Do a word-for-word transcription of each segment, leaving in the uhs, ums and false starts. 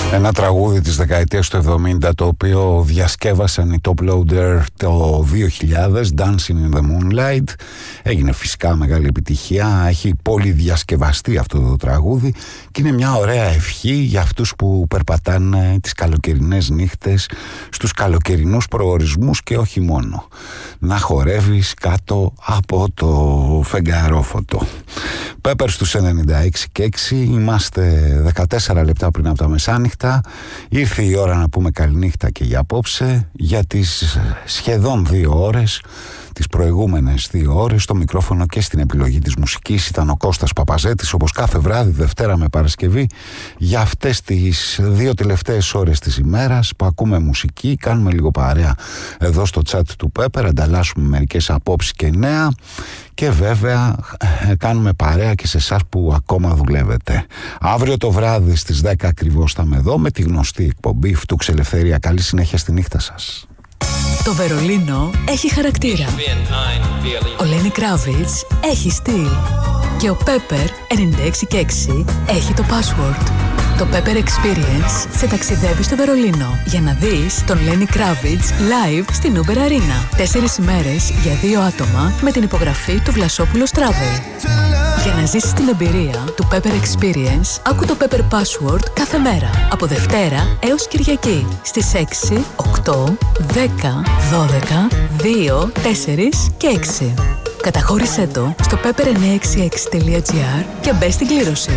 Ένα τραγούδι της δεκαετίας του εβδομήντα, το οποίο διασκεύασαν οι Top Loader το δύο χιλιάδες, Dancing in the Moonlight. Έγινε φυσικά μεγάλη επιτυχία, έχει πολύ διασκευαστεί αυτό το τραγούδι και είναι μια ωραία ευχή για αυτούς που περπατάνε τις καλοκαιρινές νύχτες στους καλοκαιρινούς προορισμούς και όχι μόνο. Να χορεύεις κάτω από το φεγγαρόφωτο. Πέπερ στους ενενήντα έξι και έξι, είμαστε δεκατέσσερα λεπτά πριν από τα μεσάνυχτα. Ήρθε η ώρα να πούμε καληνύχτα και για απόψε, για τις σχεδόν δύο ώρες, τις προηγούμενες δύο ώρες. Στο μικρόφωνο και στην επιλογή της μουσικής ήταν ο Κώστας Παπαζέτης, όπως κάθε βράδυ, Δευτέρα με Παρασκευή, για αυτές τις δύο τελευταίες ώρες της ημέρας που ακούμε μουσική, κάνουμε λίγο παρέα εδώ στο chat του Πέπερ, ανταλλάσσουμε μερικές απόψεις και νέα και βέβαια κάνουμε παρέα και σε εσάς που ακόμα δουλεύετε. Αύριο το βράδυ στις δέκα ακριβώς θα είμαι εδώ με τη γνωστή εκπομπή Φτούξ Ελευθερία. Καλή συνέχεια στη νύχτα σας. Το Βερολίνο έχει χαρακτήρα. Ο Λένι Κράβιτς έχει στυλ. Και ο Πέπερ ενενήντα έξι και έξι έχει το password. Το Pepper Experience σε ταξιδεύει στο Βερολίνο για να δεις τον Lenny Kravitz live στην Uber Arena. Τέσσερις ημέρες για δύο άτομα με την υπογραφή του Βλασόπουλος Travel. Για να ζήσεις την εμπειρία του Pepper Experience, άκου το Pepper Password κάθε μέρα από Δευτέρα έως Κυριακή στις έξι, οκτώ, δέκα, δώδεκα, δύο, τέσσερα και έξι. Καταχώρησέ το στο pepper εννιακόσια εξήντα έξι τελεία gr και μπες στην κλήρωση.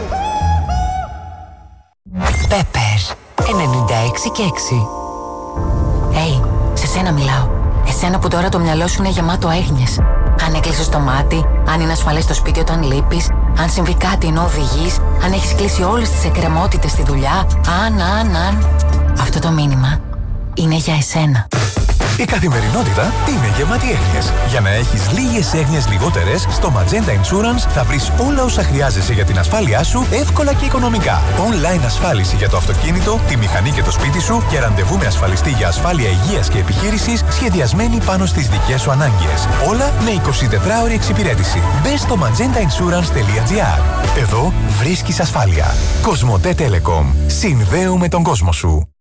Pepper ενενήντα έξι και έξι. Hey, σε σένα μιλάω. Εσένα που τώρα το μυαλό σου είναι γεμάτο έγνοιες. Αν έκλεισες το μάτι, αν είναι ασφαλές το σπίτι όταν λείπεις, αν συμβεί κάτι ενώ οδηγείς, αν έχεις κλείσει όλες τις εκκρεμότητες στη δουλειά, αν, αν, αν. Αυτό το μήνυμα είναι για εσένα. Η καθημερινότητα είναι γεμάτη έγνοιες. Για να έχεις λίγες έγνοιες λιγότερες, στο Magenta Insurance θα βρεις όλα όσα χρειάζεσαι για την ασφάλειά σου εύκολα και οικονομικά. Online ασφάλιση για το αυτοκίνητο, τη μηχανή και το σπίτι σου και ραντεβού με ασφαλιστή για ασφάλεια υγείας και επιχείρησης σχεδιασμένη πάνω στις δικές σου ανάγκες. Όλα με εικοσιτετράωρη εξυπηρέτηση. Μπες στο magenta insurance τελεία gr. Εδώ βρίσκεις ασφάλεια. Κοσμοτέ Telecom. Συνδέουμε τον κόσμο σου.